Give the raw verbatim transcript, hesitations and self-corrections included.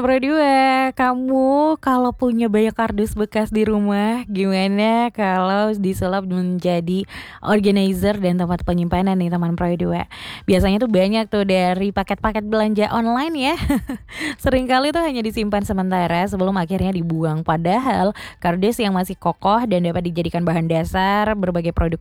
Pro dua, kamu kalau punya banyak kardus bekas di rumah, gimana kalau disulap menjadi organizer dan tempat penyimpanan nih teman Pro dua? Biasanya tuh banyak tuh dari paket-paket belanja online ya. Seringkali tuh hanya disimpan sementara sebelum akhirnya dibuang. Padahal kardus yang masih kokoh dan dapat dijadikan bahan dasar berbagai produk